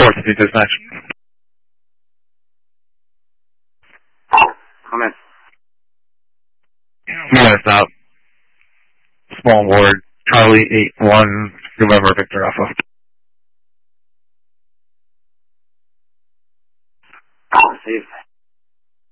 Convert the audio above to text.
4, to dispatch. Come in. Yeah, stop. Small ward, Charlie 8-1, November Victor Alpha. Safe.